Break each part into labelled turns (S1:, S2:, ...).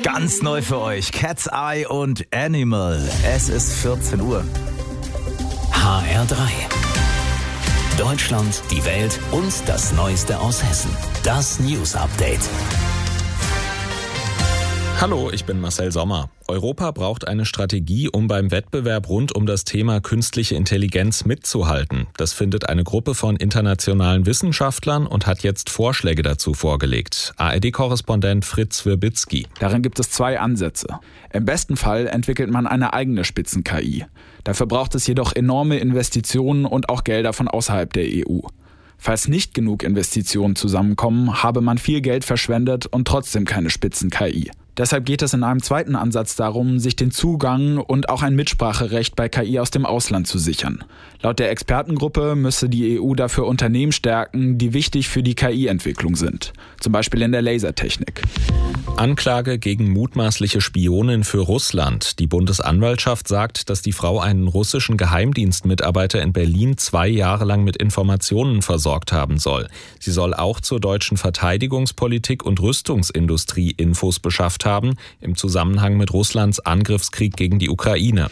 S1: Ganz neu für euch, Cat's Eye und Animal. Es ist 14 Uhr.
S2: HR3. Deutschland, die Welt und das Neueste aus Hessen. Das News Update.
S3: Hallo, ich bin Marcel Sommer. Europa braucht eine Strategie, um beim Wettbewerb rund um das Thema künstliche Intelligenz mitzuhalten. Das findet eine Gruppe von internationalen Wissenschaftlern und hat jetzt Vorschläge dazu vorgelegt. ARD-Korrespondent Fritz Wirbitzky.
S4: Darin gibt es 2 Ansätze. Im besten Fall entwickelt man eine eigene Spitzen-KI. Dafür braucht es jedoch enorme Investitionen und auch Gelder von außerhalb der EU. Falls nicht genug Investitionen zusammenkommen, habe man viel Geld verschwendet und trotzdem keine Spitzen-KI. Deshalb geht es in einem zweiten Ansatz darum, sich den Zugang und auch ein Mitspracherecht bei KI aus dem Ausland zu sichern. Laut der Expertengruppe müsse die EU dafür Unternehmen stärken, die wichtig für die KI-Entwicklung sind. Zum Beispiel in der Lasertechnik.
S3: Anklage gegen mutmaßliche Spionin für Russland. Die Bundesanwaltschaft sagt, dass die Frau einen russischen Geheimdienstmitarbeiter in Berlin 2 Jahre lang mit Informationen versorgt haben soll. Sie soll auch zur deutschen Verteidigungspolitik und Rüstungsindustrie Infos beschafft haben, im Zusammenhang mit Russlands Angriffskrieg gegen die Ukraine.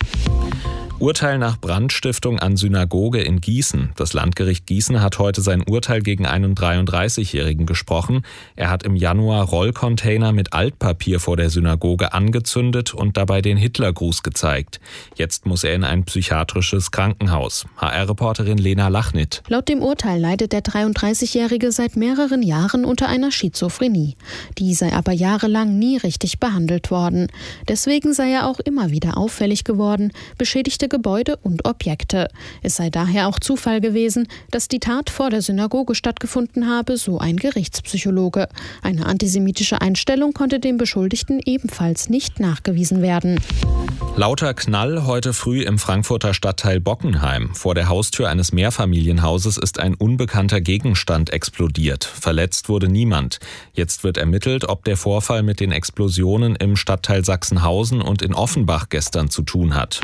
S3: Urteil nach Brandstiftung an Synagoge in Gießen. Das Landgericht Gießen hat heute sein Urteil gegen einen 33-Jährigen gesprochen. Er hat im Januar Rollcontainer mit Altpapier vor der Synagoge angezündet und dabei den Hitlergruß gezeigt. Jetzt muss er in ein psychiatrisches Krankenhaus. HR-Reporterin Lena Lachnit.
S5: Laut dem Urteil leidet der 33-Jährige seit mehreren Jahren unter einer Schizophrenie. Die sei aber jahrelang nie richtig behandelt worden. Deswegen sei er auch immer wieder auffällig geworden, beschädigte Gebäude und Objekte. Es sei daher auch Zufall gewesen, dass die Tat vor der Synagoge stattgefunden habe, so ein Gerichtspsychologe. Eine antisemitische Einstellung konnte dem Beschuldigten ebenfalls nicht nachgewiesen werden.
S3: Lauter Knall heute früh im Frankfurter Stadtteil Bockenheim. Vor der Haustür eines Mehrfamilienhauses ist ein unbekannter Gegenstand explodiert. Verletzt wurde niemand. Jetzt wird ermittelt, ob der Vorfall mit den Explosionen im Stadtteil Sachsenhausen und in Offenbach gestern zu tun hat.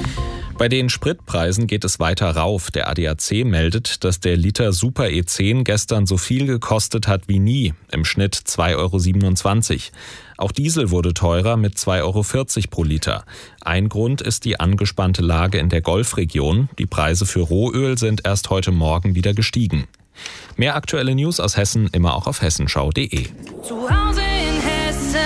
S3: Bei den Spritpreisen geht es weiter rauf. Der ADAC meldet, dass der Liter Super E10 gestern so viel gekostet hat wie nie, im Schnitt 2,27 €. Auch Diesel wurde teurer mit 2,40 € pro Liter. Ein Grund ist die angespannte Lage in der Golfregion. Die Preise für Rohöl sind erst heute Morgen wieder gestiegen. Mehr aktuelle News aus Hessen immer auch auf hessenschau.de.
S6: Zu Hause in Hessen.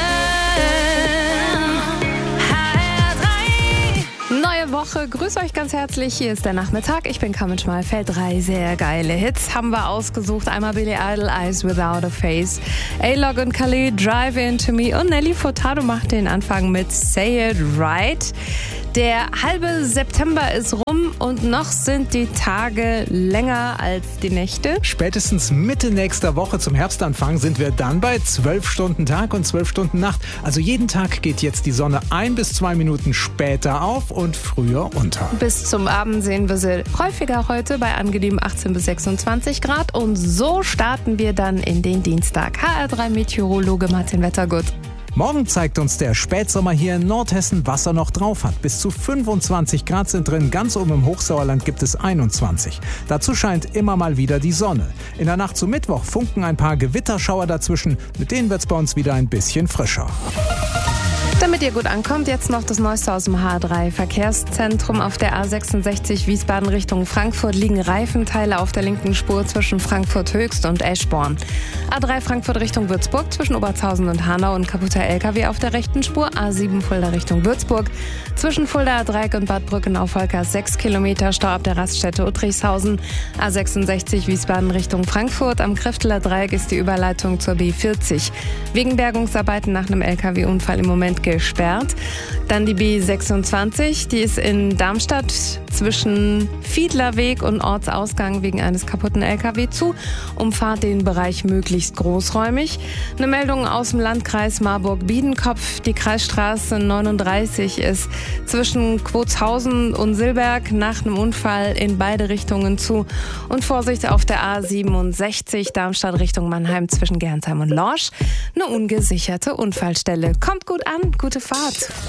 S6: Woche. Grüß euch ganz herzlich. Hier ist der Nachmittag. Ich bin Carmen Schmalfeld. 3 sehr geile Hits haben wir ausgesucht. Einmal Billy Idol, Eyes Without a Face. A-Log und Khalid, Drive Into Me. Und Nelly Furtado macht den Anfang mit Say It Right. Der halbe September ist rum und noch sind die Tage länger als die Nächte.
S7: Spätestens Mitte nächster Woche zum Herbstanfang sind wir dann bei 12 Stunden Tag und 12 Stunden Nacht. Also jeden Tag geht jetzt die Sonne 1 bis 2 Minuten später auf und früher unter.
S6: Bis zum Abend sehen wir sie häufiger heute bei angenehm 18 bis 26 Grad. Und so starten wir dann in den Dienstag. HR3-Meteorologe Martin Wettergut.
S7: Morgen zeigt uns der Spätsommer hier in Nordhessen, was er noch drauf hat. Bis zu 25 Grad sind drin, ganz oben im Hochsauerland gibt es 21. Dazu scheint immer mal wieder die Sonne. In der Nacht zu Mittwoch funken ein paar Gewitterschauer dazwischen, mit denen wird es bei uns wieder ein bisschen frischer.
S6: Damit ihr gut ankommt, jetzt noch das Neueste aus dem H3-Verkehrszentrum. Auf der A66 Wiesbaden Richtung Frankfurt liegen Reifenteile auf der linken Spur zwischen Frankfurt Höchst und Eschborn. A3 Frankfurt Richtung Würzburg zwischen Obertshausen und Hanau und kaputter LKW auf der rechten Spur. A7 Fulda Richtung Würzburg zwischen Fulda Dreieck und Bad Brückenau-Volkers 6 Kilometer Stau ab der Raststätte Uttrichshausen. A66 Wiesbaden Richtung Frankfurt. Am Krefteler Dreieck ist die Überleitung zur B40 wegen Bergungsarbeiten nach einem LKW-Unfall im Moment gesperrt. Dann die B26, die ist in Darmstadt zwischen Fiedlerweg und Ortsausgang wegen eines kaputten LKW zu. Umfahrt den Bereich möglichst großräumig. Eine Meldung aus dem Landkreis Marburg-Biedenkopf. Die Kreisstraße 39 ist zwischen Quotshausen und Silberg nach einem Unfall in beide Richtungen zu. Und Vorsicht auf der A67 Darmstadt Richtung Mannheim zwischen Gernsheim und Lorsch. Eine ungesicherte Unfallstelle. Kommt gut an, gute Fahrt.